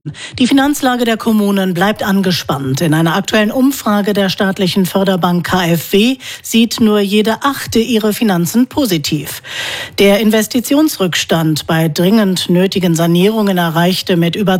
Die Finanzlage der Kommunen bleibt angespannt. In einer aktuellen Umfrage der staatlichen Förderbank KfW sieht nur jede Achte ihre Finanzen positiv. Der Investitionsrückstand bei dringend nötigen Sanierungen erreichte mit über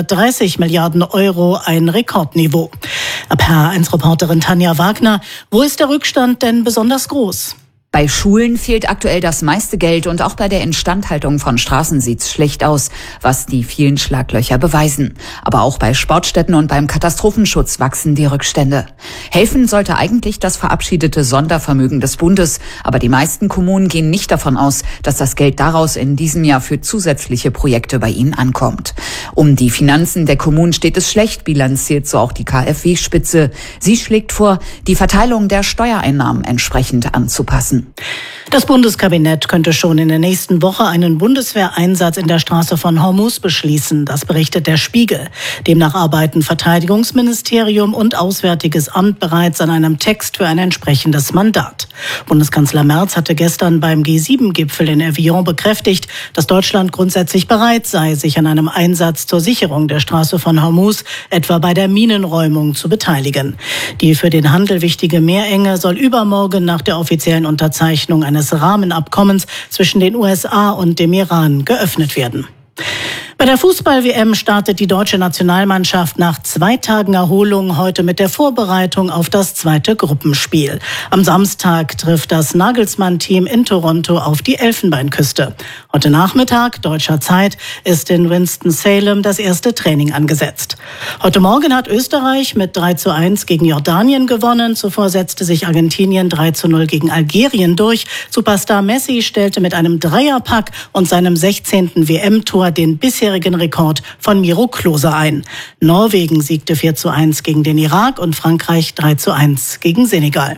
230 Milliarden Euro ein Rekordniveau. HR1-Reporterin Tanja Wagner, wo ist der Rückstand denn besonders groß? Bei Schulen fehlt aktuell das meiste Geld und auch bei der Instandhaltung von Straßen sieht's schlecht aus, was die vielen Schlaglöcher beweisen. Aber auch bei Sportstätten und beim Katastrophenschutz wachsen die Rückstände. Helfen sollte eigentlich das verabschiedete Sondervermögen des Bundes, aber die meisten Kommunen gehen nicht davon aus, dass das Geld daraus in diesem Jahr für zusätzliche Projekte bei ihnen ankommt. Um die Finanzen der Kommunen steht es schlecht, bilanziert so auch die KfW-Spitze. Sie schlägt vor, die Verteilung der Steuereinnahmen entsprechend anzupassen. Das Bundeskabinett könnte schon in der nächsten Woche einen Bundeswehreinsatz in der Straße von Hormuz beschließen. Das berichtet der Spiegel. Demnach arbeiten Verteidigungsministerium und Auswärtiges Amt bereits an einem Text für ein entsprechendes Mandat. Bundeskanzler Merz hatte gestern beim G7-Gipfel in Evian bekräftigt, dass Deutschland grundsätzlich bereit sei, sich an einem Einsatz zur Sicherung der Straße von Hormuz, etwa bei der Minenräumung, zu beteiligen. Die für den Handel wichtige Meerenge soll übermorgen nach der offiziellen Unterzeichnung eines Rahmenabkommens zwischen den USA und dem Iran geöffnet werden. Bei der Fußball-WM startet die deutsche Nationalmannschaft nach 2 Tagen Erholung heute mit der Vorbereitung auf das zweite Gruppenspiel. Am Samstag trifft das Nagelsmann-Team in Toronto auf die Elfenbeinküste. Heute Nachmittag, deutscher Zeit, ist in Winston-Salem das erste Training angesetzt. Heute Morgen hat Österreich mit 3:1 gegen Jordanien gewonnen. Zuvor setzte sich Argentinien 3:0 gegen Algerien durch. Superstar Messi stellte mit einem Dreierpack und seinem 16. WM-Tor den bisherigen Rekord von Miro Klose ein. Norwegen siegte 4:1 gegen den Irak und Frankreich 3:1 gegen Senegal.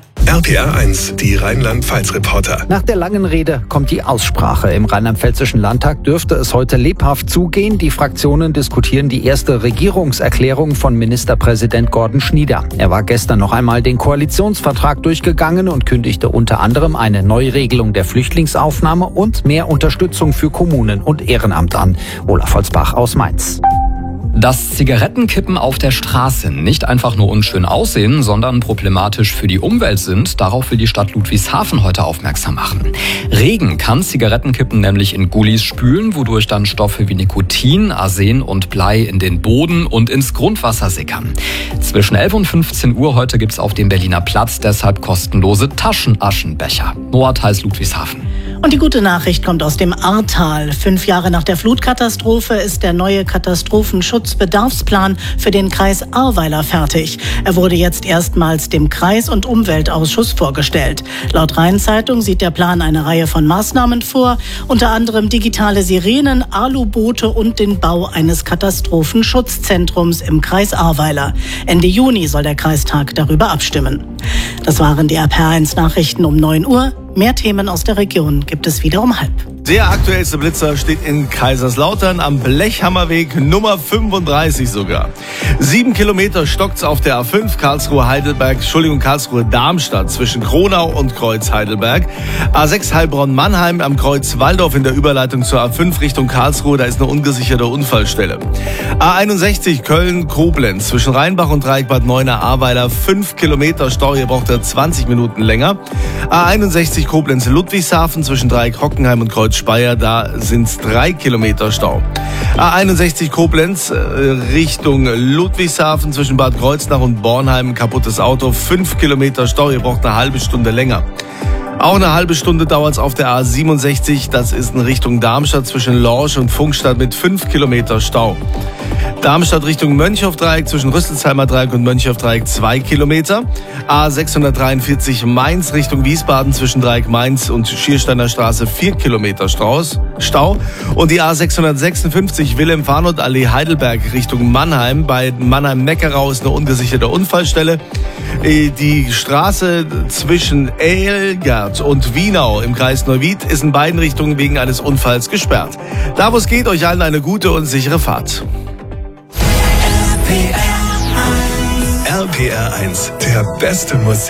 RPR1, die Rheinland-Pfalz-Reporter. Nach der langen Rede kommt die Aussprache. Im Rheinland-Pfälzischen Landtag dürfte es heute lebhaft zugehen. Die Fraktionen diskutieren die erste Regierungserklärung von Ministerpräsident Gordon Schnieder. Er war gestern noch einmal den Koalitionsvertrag durchgegangen und kündigte unter anderem eine Neuregelung der Flüchtlingsaufnahme und mehr Unterstützung für Kommunen und Ehrenamt an. Olaf Holzbach aus Mainz. Dass Zigarettenkippen auf der Straße nicht einfach nur unschön aussehen, sondern problematisch für die Umwelt sind, darauf will die Stadt Ludwigshafen heute aufmerksam machen. Regen kann Zigarettenkippen nämlich in Gullis spülen, wodurch dann Stoffe wie Nikotin, Arsen und Blei in den Boden und ins Grundwasser sickern. Zwischen 11 und 15 Uhr heute gibt's auf dem Berliner Platz deshalb kostenlose Taschenaschenbecher. Noah Theis, Ludwigshafen. Und die gute Nachricht kommt aus dem Ahrtal. 5 Jahre nach der Flutkatastrophe ist der neue Katastrophenschutzbedarfsplan für den Kreis Ahrweiler fertig. Er wurde jetzt erstmals dem Kreis- und Umweltausschuss vorgestellt. Laut Rhein-Zeitung sieht der Plan eine Reihe von Maßnahmen vor, unter anderem digitale Sirenen, Aluboote und den Bau eines Katastrophenschutzzentrums im Kreis Ahrweiler. Ende Juni soll der Kreistag darüber abstimmen. Das waren die RPR1-Nachrichten um 9 Uhr. Mehr Themen aus der Region gibt es wieder um 12:30. Der aktuellste Blitzer steht in Kaiserslautern am Blechhammerweg Nummer 35 sogar. 7 Kilometer stockt's auf der A5 Karlsruhe-Darmstadt zwischen Kronau und Kreuz Heidelberg. A6 Heilbronn-Mannheim am Kreuz Walldorf in der Überleitung zur A5 Richtung Karlsruhe, da ist eine ungesicherte Unfallstelle. A61 Köln-Koblenz zwischen Rheinbach und Dreieck Bad Neuenahr-Ahrweiler 5 Kilometer Stau, hier braucht er 20 Minuten länger. A61 Koblenz-Ludwigshafen zwischen Dreieck Hockenheim und Kreuz Speyer, da sind's 3 Kilometer Stau. A61 Koblenz Richtung Ludwigshafen zwischen Bad Kreuznach und Bornheim, kaputtes Auto, 5 Kilometer Stau, ihr braucht eine halbe Stunde länger. Auch eine halbe Stunde dauert es auf der A67, das ist in Richtung Darmstadt zwischen Lorsch und Funkstadt mit 5 Kilometer Stau. Darmstadt Richtung Mönchhoff-Dreieck zwischen Rüsselsheimer Dreieck und Mönchhoff-Dreieck 2 Kilometer. A643 Mainz Richtung Wiesbaden zwischen Dreieck Mainz und Schiersteiner Straße 4 Kilometer Stau. Und die A656 Wilhelm-Farnold-Allee Heidelberg Richtung Mannheim. Bei Mannheim-Neckarau ist eine ungesicherte Unfallstelle. Die Straße zwischen Elgert und Wienau im Kreis Neuwied ist in beiden Richtungen wegen eines Unfalls gesperrt. Da wo es geht, euch allen eine gute und sichere Fahrt. RPR1, der beste Musik.